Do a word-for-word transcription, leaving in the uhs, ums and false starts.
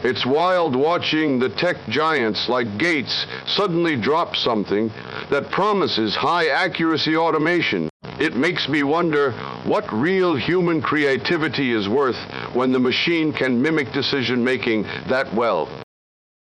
It's wild watching the tech giants like Gates suddenly drop something that promises high-accuracy automation. It makes me wonder what real human creativity is worth when the machine can mimic decision-making that well.